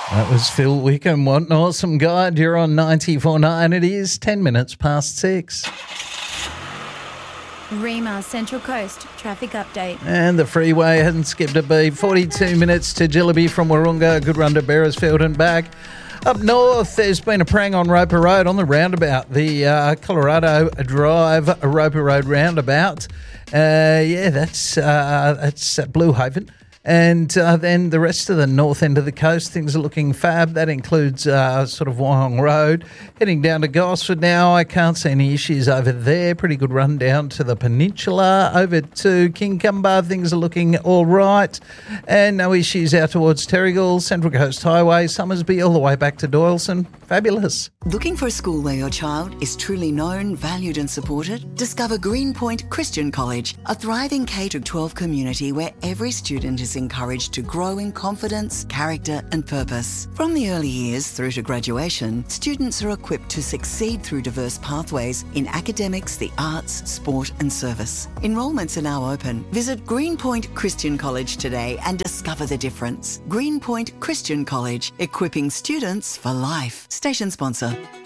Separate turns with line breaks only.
That was Phil Wickham. What an awesome guide. You're on 94.9. It is 10 minutes past 6.
Rima Central Coast traffic update.
And the freeway hasn't skipped a beat. 42 minutes to Jillaby from Wahroonga. Good run to Beresfield and back. Up north, there's been a prang on Roper Road on the roundabout, the Colorado Drive Roper Road roundabout. That's at Blue Haven. And then the rest of the north end of the coast, things are looking fab. That includes sort of Wyong Road. Heading down to Gosford now, I can't see any issues over there. Pretty good run down to the peninsula. Over to Kincumber, things are looking all right. And no issues out towards Terrigal, Central Coast Highway, Summersby, all the way back to Doyleson. Fabulous.
Looking for a school where your child is truly known, valued and supported? Discover Greenpoint Christian College, a thriving K-12 community where every student is encouraged to grow in confidence, character and purpose. From the early years through to graduation, students are equipped to succeed through diverse pathways in academics, the arts, sport and service. Enrolments are now open. Visit Greenpoint Christian College today and discover the difference. Greenpoint Christian College, equipping students for life. Station sponsor.